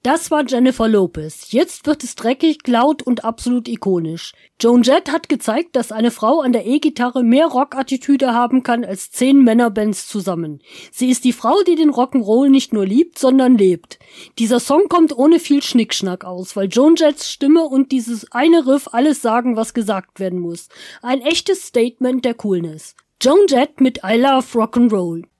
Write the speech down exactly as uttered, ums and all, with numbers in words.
Das war Jennifer Lopez. Jetzt wird es dreckig, laut und absolut ikonisch. Joan Jett hat gezeigt, dass eine Frau an der E-Gitarre mehr Rock-Attitüde haben kann als zehn Männerbands zusammen. Sie ist die Frau, die den Rock'n'Roll nicht nur liebt, sondern lebt. Dieser Song kommt ohne viel Schnickschnack aus, weil Joan Jetts Stimme und dieses eine Riff alles sagen, was gesagt werden muss. Ein echtes Statement der Coolness. Joan Jett mit I Love Rock'n'Roll.